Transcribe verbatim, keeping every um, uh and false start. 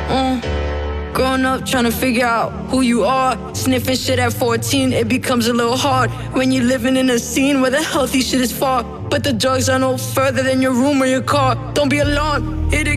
Uh, growing up, trying to figure out who you are. Sniffing shit at fourteen, it becomes a little hard when you're living in a scene where the healthy shit is far. But the drugs are no further than your room or your car. Don't be alarmed, it